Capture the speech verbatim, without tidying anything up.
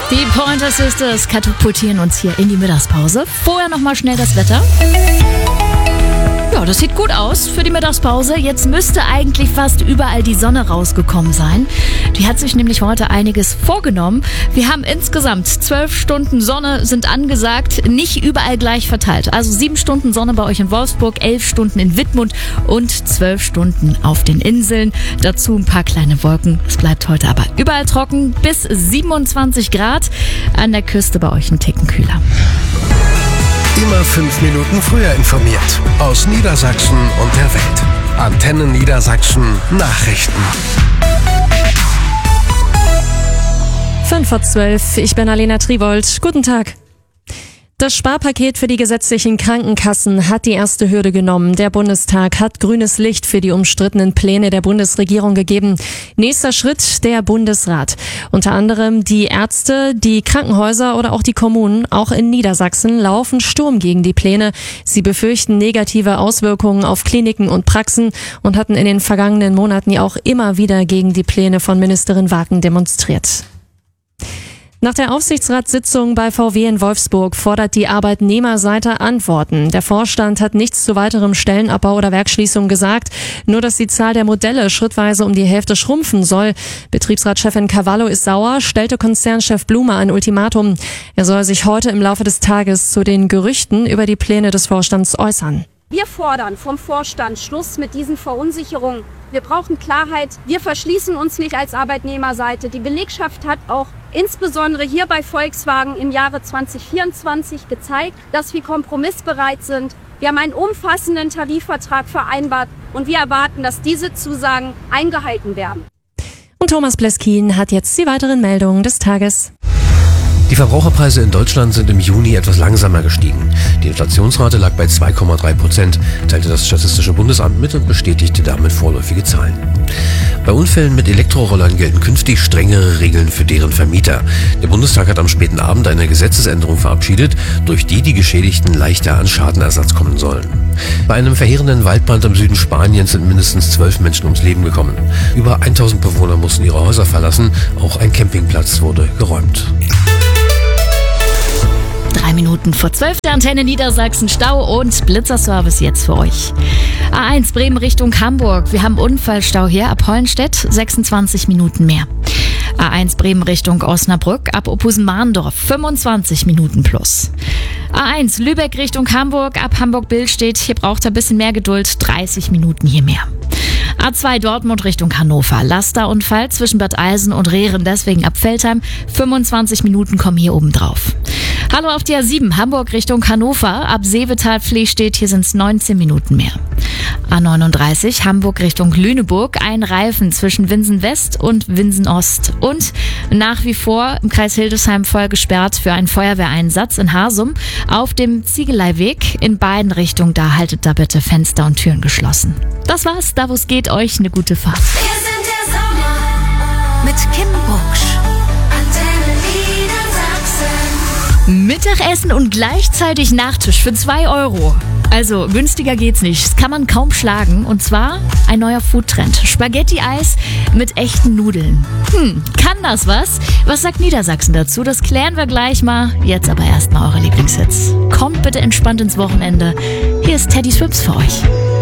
Die Pointer Sisters katapultieren uns hier in die Mittagspause. Vorher nochmal schnell das Wetter. Ja, das sieht gut aus für die Mittagspause. Jetzt müsste eigentlich fast überall die Sonne rausgekommen sein. Die hat sich nämlich heute einiges vorgenommen. Wir haben insgesamt zwölf Stunden Sonne sind angesagt, nicht überall gleich verteilt. Also sieben Stunden Sonne bei euch in Wolfsburg, elf Stunden in Wittmund und zwölf Stunden auf den Inseln. Dazu ein paar kleine Wolken. Es bleibt heute aber überall trocken, bis siebenundzwanzig Grad. An der Küste bei euch ein Ticken kühler. Immer fünf Minuten früher informiert. Aus Niedersachsen und der Welt. Antenne Niedersachsen Nachrichten. fünf vor zwölf, ich bin Alena Triwold. Guten Tag. Das Sparpaket für die gesetzlichen Krankenkassen hat die erste Hürde genommen. Der Bundestag hat grünes Licht für die umstrittenen Pläne der Bundesregierung gegeben. Nächster Schritt, der Bundesrat. Unter anderem die Ärzte, die Krankenhäuser oder auch die Kommunen, auch in Niedersachsen, laufen Sturm gegen die Pläne. Sie befürchten negative Auswirkungen auf Kliniken und Praxen und hatten in den vergangenen Monaten ja auch immer wieder gegen die Pläne von Ministerin Waken demonstriert. Nach der Aufsichtsratssitzung bei V W in Wolfsburg fordert die Arbeitnehmerseite Antworten. Der Vorstand hat nichts zu weiterem Stellenabbau oder Werksschließung gesagt, nur dass die Zahl der Modelle schrittweise um die Hälfte schrumpfen soll. Betriebsratschefin Cavallo ist sauer, stellte Konzernchef Blume ein Ultimatum. Er soll sich heute im Laufe des Tages zu den Gerüchten über die Pläne des Vorstands äußern. Wir fordern vom Vorstand Schluss mit diesen Verunsicherungen. Wir brauchen Klarheit. Wir verschließen uns nicht als Arbeitnehmerseite. Die Belegschaft hat auch insbesondere hier bei Volkswagen im Jahre zwanzig vierundzwanzig gezeigt, dass wir kompromissbereit sind. Wir haben einen umfassenden Tarifvertrag vereinbart und wir erwarten, dass diese Zusagen eingehalten werden. Und Thomas Pleskin hat jetzt die weiteren Meldungen des Tages. Die Verbraucherpreise in Deutschland sind im Juni etwas langsamer gestiegen. Die Inflationsrate lag bei zwei Komma drei Prozent, teilte das Statistische Bundesamt mit und bestätigte damit vorläufige Zahlen. Bei Unfällen mit Elektrorollern gelten künftig strengere Regeln für deren Vermieter. Der Bundestag hat am späten Abend eine Gesetzesänderung verabschiedet, durch die die Geschädigten leichter an Schadenersatz kommen sollen. Bei einem verheerenden Waldbrand im Süden Spaniens sind mindestens zwölf Menschen ums Leben gekommen. Über tausend Bewohner mussten ihre Häuser verlassen, auch ein Campingplatz wurde geräumt. Drei Minuten vor zwölf, der Antenne Niedersachsen, Stau und Blitzerservice jetzt für euch. A eins Bremen Richtung Hamburg. Wir haben Unfallstau hier ab Hollenstedt, sechsundzwanzig Minuten mehr. A eins Bremen Richtung Osnabrück, ab Ophusen-Mahndorf, fünfundzwanzig Minuten plus. A eins Lübeck Richtung Hamburg, ab Hamburg-Billstedt, hier braucht ihr ein bisschen mehr Geduld, dreißig Minuten hier mehr. A zwei Dortmund Richtung Hannover, Lasterunfall zwischen Bad Eilsen und Rehren, deswegen ab Veltheim, fünfundzwanzig Minuten kommen hier oben drauf. Hallo auf die A sieben, Hamburg Richtung Hannover, ab Seevetal-Flehstedt, hier sind es neunzehn Minuten mehr. A neununddreißig, Hamburg Richtung Lüneburg, ein Reifen zwischen Winsen West und Winsen Ost. Und nach wie vor im Kreis Hildesheim voll gesperrt für einen Feuerwehreinsatz in Harsum auf dem Ziegeleiweg. In beiden Richtungen, da haltet da bitte Fenster und Türen geschlossen. Das war's, da wo es geht, euch eine gute Fahrt. Wir sind der Sommer mit Kim Buchsch. Antenne Niedersachsen. Mittagessen und gleichzeitig Nachtisch für zwei Euro. Also günstiger geht's nicht. Das kann man kaum schlagen. Und zwar ein neuer Foodtrend. Spaghetti-Eis mit echten Nudeln. Hm, kann das was? Was sagt Niedersachsen dazu? Das klären wir gleich mal. Jetzt aber erstmal eure Lieblingshits. Kommt bitte entspannt ins Wochenende. Hier ist Teddy Swims für euch.